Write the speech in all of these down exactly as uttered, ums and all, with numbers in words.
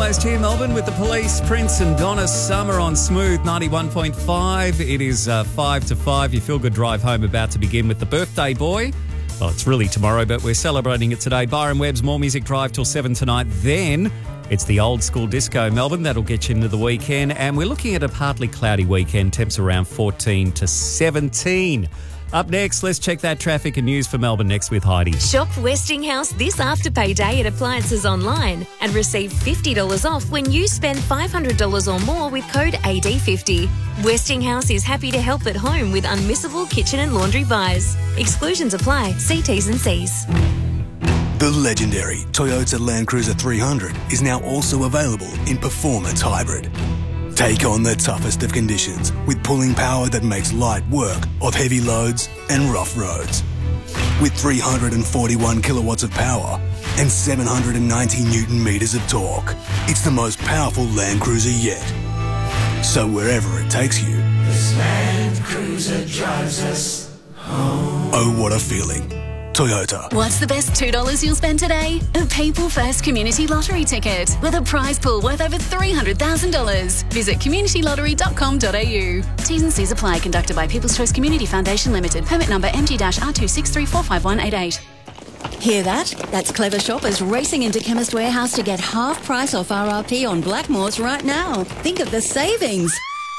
Almost here, Melbourne, with the Police, Prince and Donna Summer on Smooth ninety-one point five. It is uh, five to five. Your feel-good drive home about to begin with the birthday boy. Well, it's really tomorrow, but we're celebrating it today. Byron Webb's More Music Drive till seven tonight. Then it's the old school disco, Melbourne. That'll get you into the weekend. And we're looking at a partly cloudy weekend. Temps around fourteen to seventeen. Up next, let's check that traffic and news for Melbourne next with Heidi. Shop Westinghouse this Afterpay Day at Appliances Online and receive fifty dollars off when you spend five hundred dollars or more with code A D fifty. Westinghouse is happy to help at home with unmissable kitchen and laundry buys. Exclusions apply. See T's and C's. The legendary Toyota Land Cruiser three hundred is now also available in Performance Hybrid. Take on the toughest of conditions with pulling power that makes light work of heavy loads and rough roads. With three hundred forty-one kilowatts of power and seven hundred ninety newton meters of torque, it's the most powerful Land Cruiser yet. So wherever it takes you, this Land Cruiser drives us home. Oh, what a feeling. Toyota. What's the best two dollars you'll spend today? A People First Community Lottery ticket with a prize pool worth over three hundred thousand dollars. Visit community lottery dot com dot a u. T's and C's apply. Conducted by People's Choice Community Foundation Limited. Permit number M G R two six three four five one eight eight. Hear that? That's clever shoppers racing into Chemist Warehouse to get half price off R R P on Blackmores right now. Think of the savings.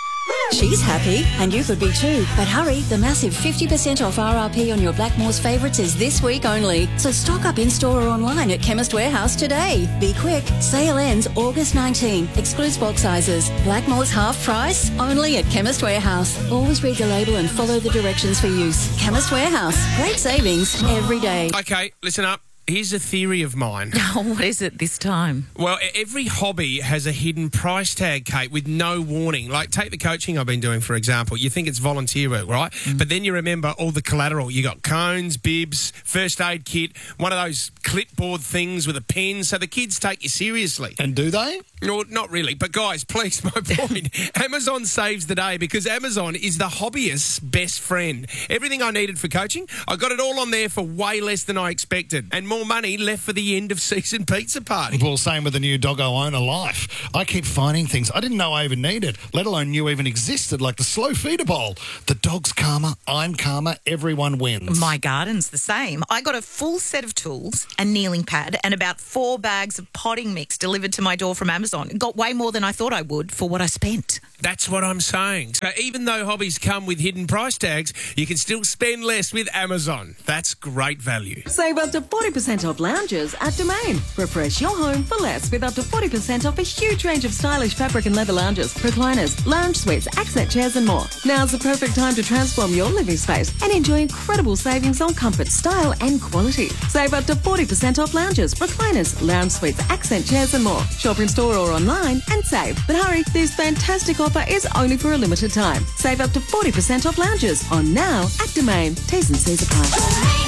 She's happy, and you could be too. But hurry, the massive fifty percent off R R P on your Blackmores favourites is this week only. So stock up in-store or online at Chemist Warehouse today. Be quick. Sale ends August nineteenth. Excludes bulk sizes. Blackmores half price, only at Chemist Warehouse. Always read the label and follow the directions for use. Chemist Warehouse. Great savings every day. Okay, listen up. Here's a theory of mine. Oh, what is it this time? Well, every hobby has a hidden price tag, Kate, with no warning. Like, take the coaching I've been doing, for example. You think it's volunteer work, right? Mm. But then you remember all the collateral. You got cones, bibs, first aid kit, one of those clipboard things with a pen, so the kids take you seriously. And do they? No, not really. But, guys, please, my point. Amazon saves the day because Amazon is the hobbyist's best friend. Everything I needed for coaching, I got it all on there for way less than I expected. And more money left for the end of season pizza party. Well, same with the new Doggo Owner Life. I keep finding things I didn't know I even needed, let alone knew even existed, like the slow feeder bowl. The dog's calmer, I'm calmer, everyone wins. My garden's the same. I got a full set of tools, a kneeling pad, and about four bags of potting mix delivered to my door from Amazon. It got way more than I thought I would for what I spent. That's what I'm saying. So even though hobbies come with hidden price tags, you can still spend less with Amazon. That's great value. Save up to forty percent off lounges at Domain. Refresh your home for less with up to forty percent off a huge range of stylish fabric and leather lounges, recliners, lounge suites, accent chairs and more. Now's the perfect time to transform your living space and enjoy incredible savings on comfort, style and quality. Save up to forty percent off lounges, recliners, lounge suites, accent chairs and more. Shop in store or online and save. But hurry, this fantastic offer is only for a limited time. Save up to forty percent off lounges on now at Domain. T's and C's apply.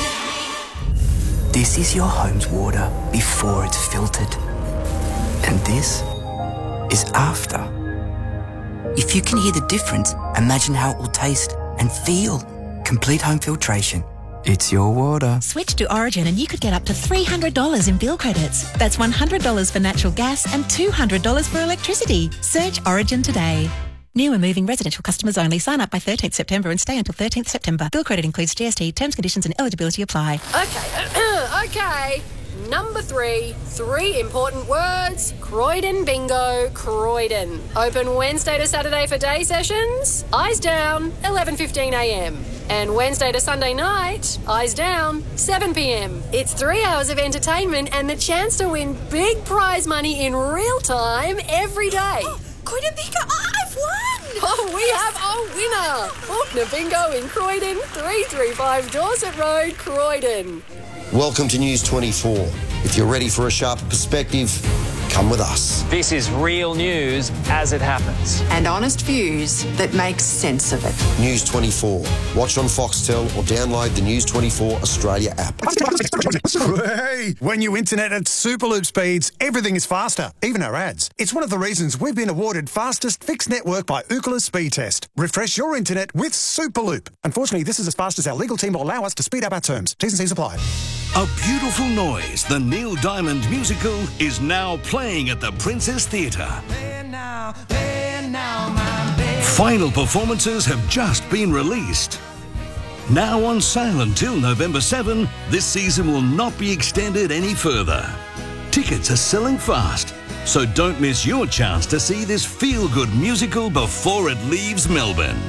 This is your home's water before it's filtered. And this is after. If you can hear the difference, imagine how it will taste and feel. Complete home filtration. It's your water. Switch to Origin and you could get up to three hundred dollars in bill credits. That's one hundred dollars for natural gas and two hundred dollars for electricity. Search Origin today. New and moving residential customers only. Sign up by thirteenth September and stay until thirteenth September. Bill credit includes G S T. Terms, conditions and eligibility apply. Okay, okay. Number three, three important words. Croydon Bingo, Croydon. Open Wednesday to Saturday for day sessions. Eyes down, eleven fifteen a m. And Wednesday to Sunday night, eyes down, seven p m. It's three hours of entertainment and the chance to win big prize money in real time every day. Oh, Croydon Bingo, I've won! Oh, we have a winner! Faulkner Bingo in Croydon, three three five Dorset Road, Croydon. Welcome to News twenty-four. If you're ready for a sharper perspective, come with us. This is real news as it happens. And honest views that make sense of it. News twenty-four. Watch on Foxtel or download the News twenty-four Australia app. Hey, when you internet at Superloop speeds, everything is faster, even our ads. It's one of the reasons we've been awarded fastest fixed network by Ookla Speed Test. Refresh your internet with Superloop. Unfortunately, this is as fast as our legal team will allow us to speed up our terms. T's and C's apply. A Beautiful Noise, the Neil Diamond musical, is now playing at the Princess Theatre. Final performances have just been released. Now on sale until November seventh, this season will not be extended any further. Tickets are selling fast, so don't miss your chance to see this feel-good musical before it leaves Melbourne.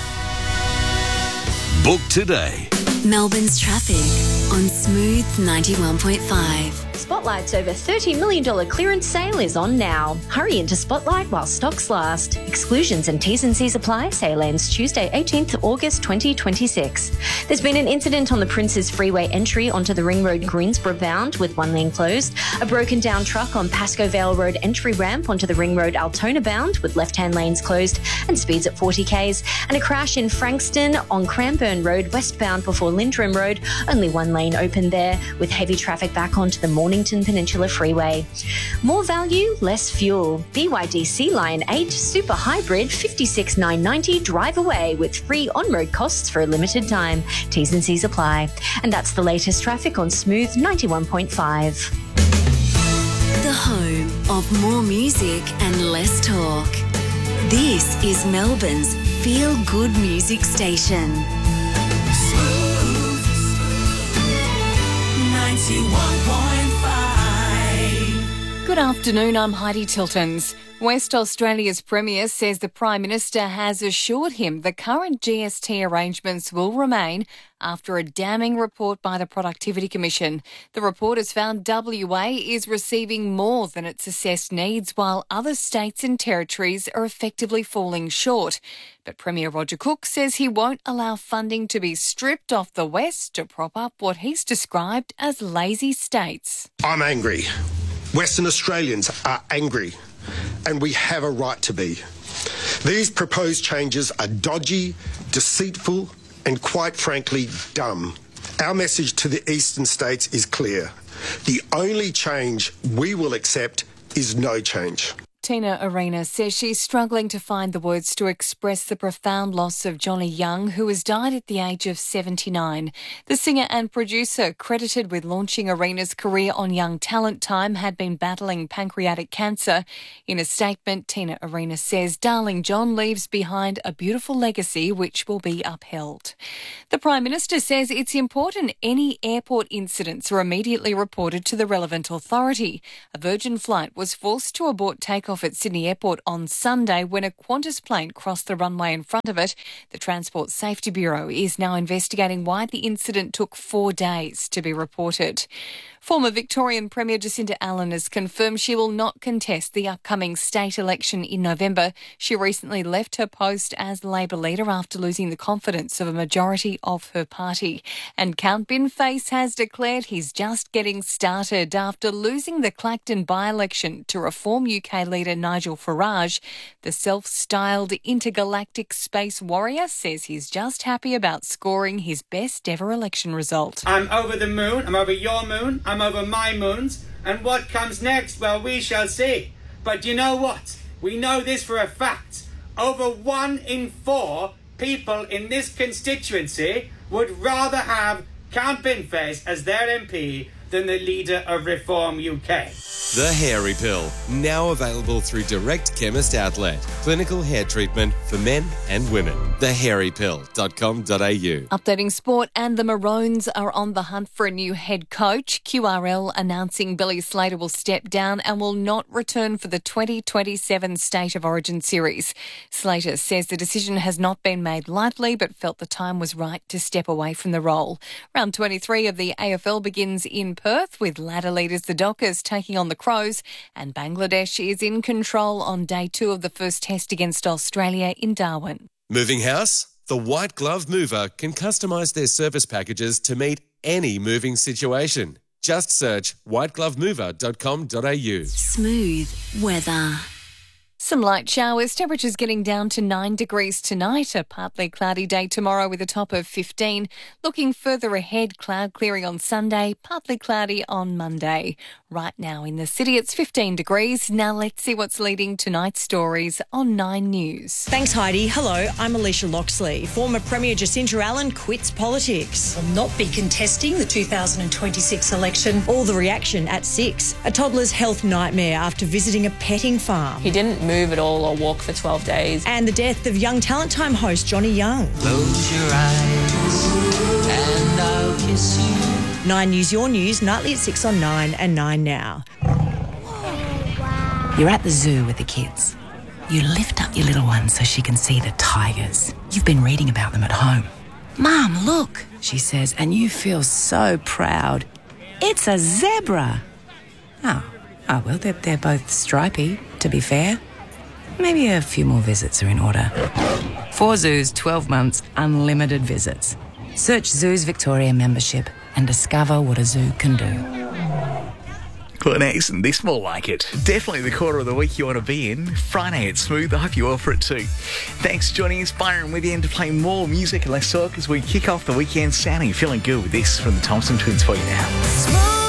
Book today. Melbourne's traffic on Smooth ninety-one point five. Spotlight's over thirty million dollars clearance sale is on now. Hurry into Spotlight while stocks last. Exclusions and T's and C's apply. Sale ends Tuesday, eighteenth of August twenty twenty-six. There's been an incident on the Princes Freeway entry onto the Ring Road Greensboro bound with one lane closed. A broken down truck on Pascoe Vale Road entry ramp onto the Ring Road Altona bound with left-hand lanes closed and speeds at forty kays. And a crash in Frankston on Cranbourne Road westbound before Lindrum Road. Only one lane open there with heavy traffic back onto the Mornington Peninsula Freeway. More value, less fuel. B Y D Sea Lion eight Super Hybrid fifty-six thousand nine hundred ninety dollars drive away with free on-road costs for a limited time. T's and C's apply. And that's the latest traffic on Smooth ninety-one point five. The home of more music and less talk. This is Melbourne's feel-good music station. ninety-one point five. Good afternoon, I'm Heidi Tiltons. West Australia's Premier says the Prime Minister has assured him the current G S T arrangements will remain after a damning report by the Productivity Commission. The report has found W A is receiving more than its assessed needs, while other states and territories are effectively falling short. But Premier Roger Cook says he won't allow funding to be stripped off the West to prop up what he's described as lazy states. I'm angry. Western Australians are angry, and we have a right to be. These proposed changes are dodgy, deceitful, and quite frankly, dumb. Our message to the eastern states is clear. The only change we will accept is no change. Tina Arena says she's struggling to find the words to express the profound loss of Johnny Young, who has died at the age of seventy-nine. The singer and producer, credited with launching Arena's career on Young Talent Time, had been battling pancreatic cancer. In a statement, Tina Arena says Darling John leaves behind a beautiful legacy which will be upheld. The Prime Minister says it's important any airport incidents are immediately reported to the relevant authority. A Virgin flight was forced to abort takeoff at Sydney Airport on Sunday when a Qantas plane crossed the runway in front of it. The Transport Safety Bureau is now investigating why the incident took four days to be reported. Former Victorian Premier Jacinta Allen has confirmed she will not contest the upcoming state election in November. She recently left her post as Labor leader after losing the confidence of a majority of her party. And Count Binface has declared he's just getting started after losing the Clacton by-election to Reform U K leader Nigel Farage. The self-styled intergalactic space warrior says he's just happy about scoring his best ever election result. I'm over the moon, I'm over your moon, I'm over my moons, and what comes next, well, we shall see. But you know what? We know this for a fact. Over one in four people in this constituency would rather have Count Binface as their M P than the leader of Reform U K. The Hairy Pill, now available through Direct Chemist Outlet. Clinical hair treatment for men and women. the hairy pill dot com dot a u. Updating sport, and the Maroons are on the hunt for a new head coach. Q R L announcing Billy Slater will step down and will not return for the twenty twenty-seven State of Origin series. Slater says the decision has not been made lightly, but felt the time was right to step away from the role. Round twenty-three of the A F L begins in Perth, with ladder leaders the Dockers taking on the Crows, and Bangladesh is in control on day two of the first test against Australia in Darwin. Moving house? The White Glove Mover can customise their service packages to meet any moving situation. Just search white glove mover dot com dot a u. Smooth weather. Some light showers, temperatures getting down to nine degrees tonight. A partly cloudy day tomorrow with a top of fifteen. Looking further ahead, cloud clearing on Sunday, partly cloudy on Monday. Right now in the city, it's fifteen degrees. Now let's see what's leading tonight's stories on Nine News. Thanks, Heidi. Hello, I'm Alicia Loxley. Former Premier Jacinta Allen quits politics. Will not be contesting the two thousand twenty-six election. All the reaction at six. A toddler's health nightmare after visiting a petting farm. He didn't move at all or walk for twelve days. And the death of Young Talent Time host Johnny Young. Close your eyes and I'll kiss you. Nine News, your news, nightly at six on Nine and Nine Now. You're at the zoo with the kids. You lift up your little one so she can see the tigers. You've been reading about them at home. Mum, look, she says, and you feel so proud. It's a zebra. Oh, oh well, they're, they're both stripy, to be fair. Maybe a few more visits are in order. Four zoos, twelve months, unlimited visits. Search Zoos Victoria membership and discover what a zoo can do. Well, now, isn't this more like it? Definitely the quarter of the week you want to be in. Friday at Smooth. I hope you're all for it too. Thanks for joining us. Byron with you to play more music and less talk as we kick off the weekend. Sounding feeling good with this from the Thompson Twins for you now.